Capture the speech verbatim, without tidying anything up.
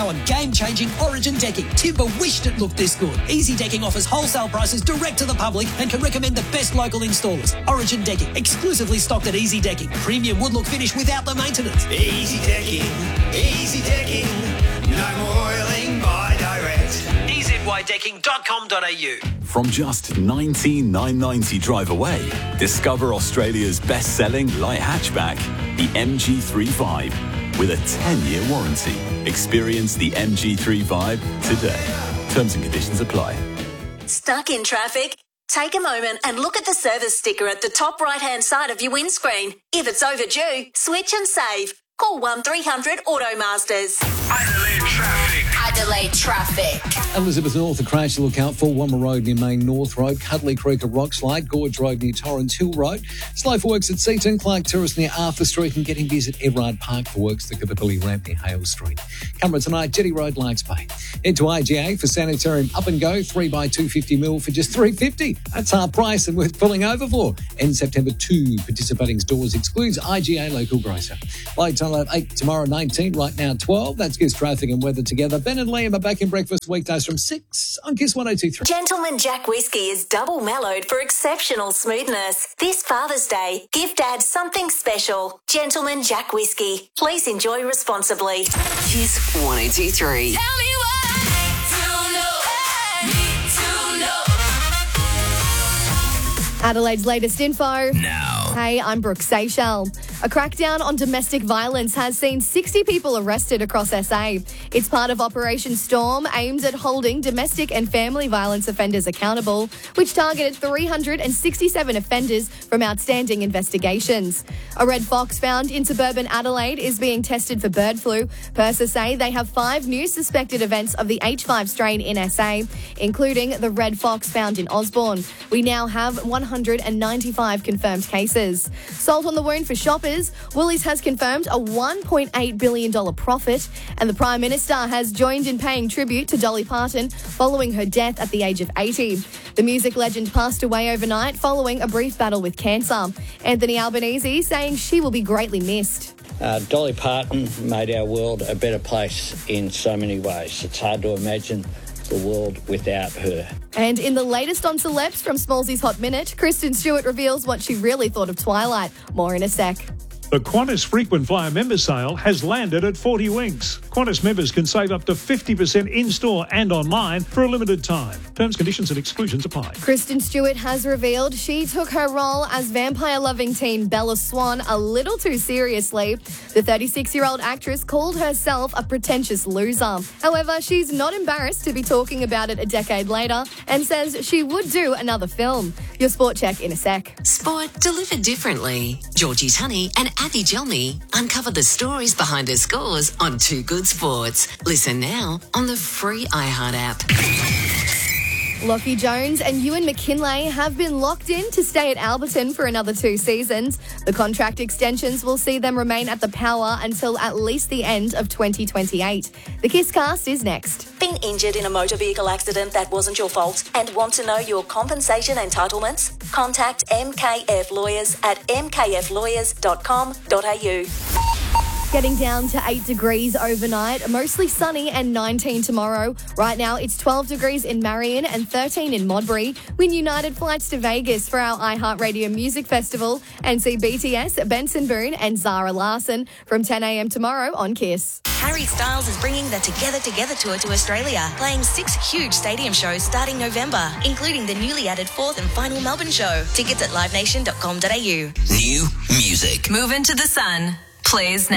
powered game-changing Origin decking. Timber wished it looked this good. Easy Decking offers wholesale prices direct to the public and can recommend the best local installers. Origin Decking, exclusively stocked at Easy Decking. Premium wood look finish without the maintenance. Easy Decking, Easy Decking, no more oiling by direct. e z y decking dot com dot a u. From just nineteen thousand nine hundred ninety drive away, discover Australia's best-selling light hatchback, the M G thirty-five, with a ten-year warranty. Experience the M G thirty-five today. Terms and conditions apply. Stuck in traffic? Take a moment and look at the service sticker at the top right-hand side of your windscreen. If it's overdue, switch and save. Call one three hundred Automasters. Adelaide traffic. Adelaide traffic. Elizabeth North, a crash to look out for. Womma Road near Main North Road, Cuddly Creek, a rock slide, Gorge Road near Torrens Hill Road. Slow for works at Seaton, Clark Terrace near Arthur Street, and getting busy at Everard Park for works, the Capability Ramp near Hale Street. Camera tonight, Jetty Road, Larks Bay. Head to I G A for Sanitarium Up and Go, three by two fifty mil for just three fifty. That's our price and worth pulling over for. End September two. Participating stores excludes I G A local grocer. Lights on at eight, tomorrow nineteen, right now twelve. That's Kiss traffic and weather together. Ben and Liam are back in breakfast weekdays from six on Kiss one oh two three. Gentleman Jack Whiskey is double mellowed for exceptional smoothness. This Father's Day, give Dad something special. Gentleman Jack Whiskey. Please enjoy responsibly. Kiss one oh two three. Tell me why. To know, need to know. Adelaide's latest info. Now. Hey, I'm Brooke Seychelles. A crackdown on domestic violence has seen sixty people arrested across S A. It's part of Operation Storm, aimed at holding domestic and family violence offenders accountable, which targeted three hundred sixty-seven offenders from outstanding investigations. A red fox found in suburban Adelaide is being tested for bird flu. Pursa say they have five new suspected events of the H five strain in S A, including the red fox found in Osborne. We now have one hundred ninety-five confirmed cases. Salt on the wound for shoppers. Woolies has confirmed a one point eight billion dollars profit, and the Prime Minister has joined in paying tribute to Dolly Parton following her death at the age of eighty. The music legend passed away overnight following a brief battle with cancer. Anthony Albanese saying she will be greatly missed. Uh, Dolly Parton made our world a better place in so many ways. It's hard to imagine the world without her. And in the latest on celebs from Smallsy's Hot Minute, Kristen Stewart reveals what she really thought of Twilight. More in a sec. The Qantas Frequent Flyer member sale has landed at forty Winks. Qantas members can save up to fifty percent in-store and online for a limited time. Terms, conditions and exclusions apply. Kristen Stewart has revealed she took her role as vampire-loving teen Bella Swan a little too seriously. The thirty-six-year-old actress called herself a pretentious loser. However, she's not embarrassed to be talking about it a decade later and says she would do another film. Your sport check in a sec. Sport delivered differently. Georgie Tunney and Abby Gelmy uncover the stories behind her scores on Too Good Sports. Listen now on the free iHeart app. Lockie Jones and Ewan McKinlay have been locked in to stay at Alberton for another two seasons. The contract extensions will see them remain at the Power until at least the end of twenty twenty-eight. The Kiss Cast is next. Been injured in a motor vehicle accident that wasn't your fault and want to know your compensation entitlements? Contact M K F Lawyers at m k f lawyers dot com dot a u. Getting down to eight degrees overnight, mostly sunny and nineteen tomorrow. Right now, it's twelve degrees in Marion and thirteen in Modbury. Win United flights to Vegas for our iHeartRadio Music Festival and see B T S, Benson Boone and Zara Larsson from ten a.m. tomorrow on Kiss. Harry Styles is bringing the Together Together tour to Australia, playing six huge stadium shows starting November, including the newly added fourth and final Melbourne show. Tickets at live nation dot com dot a u. New music. Move into the sun. Plays now.